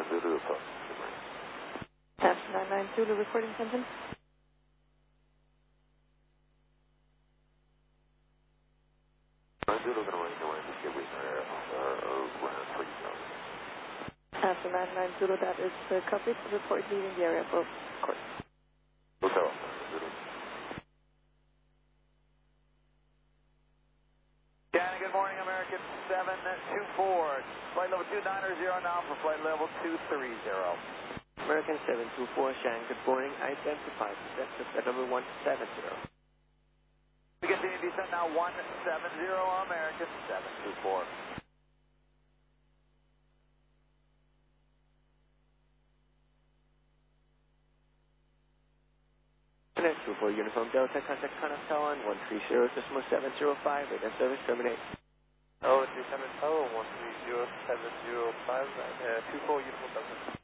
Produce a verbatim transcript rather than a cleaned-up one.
Zulu Post. Taps nine nine Zulu reporting Kenton. nine Zulu, good morning, good morning. Just get with our ground three thousand. Taps nine nine Zulu, that is the coverage report leaving the area for course. Hotel, Zulu. Danny, good morning, American seven two four. Flight level two nine zero now for flight level two three zero. American seven two four, Shang, good morning. Identify descent to flight level one seven zero. We get the descent now one seven zero, American seven two four. two four, Uniform Delta, contact Contact Tower one three zero, decimal seven zero five, radar service terminate. Oh, three seven oh, one three zero seven zero five, uh, two four, Uniform Delta.